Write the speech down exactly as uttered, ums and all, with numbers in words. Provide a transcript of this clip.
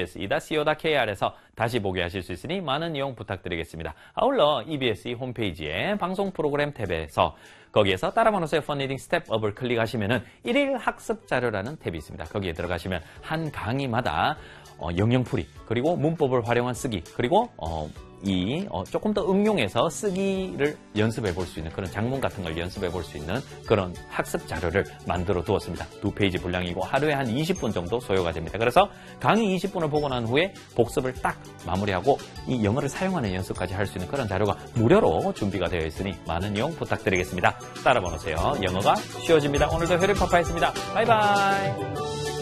이비에스 이 닷 씨오 닷 케이알에서 다시 보게 하실 수 있으니 많은 이용 부탁드리겠습니다. 아울러 이비에스 홈페이지에 방송 프로그램 탭에서 거기에서 따라만으로서의 펀리딩 스텝업을 클릭하시면은 일일 학습 자료라는 탭이 있습니다. 거기에 들어가시면 한 강의마다 어, 영영풀이, 그리고 문법을 활용한 쓰기, 그리고 어, 이 어, 조금 더 응용해서 쓰기를 연습해 볼 수 있는 그런 작문 같은 걸 연습해 볼 수 있는 그런 학습 자료를 만들어 두었습니다. 두 페이지 분량이고 하루에 한 이십 분 정도 소요가 됩니다. 그래서 강의 이십 분을 보고 난 후에 복습을 딱 마무리하고 이 영어를 사용하는 연습까지 할 수 있는 그런 자료가 무료로 준비가 되어 있으니 많은 이용 부탁드리겠습니다. 따라봐 놓으세요. 영어가 쉬워집니다. 오늘도 해리파파였습니다. 바이바이.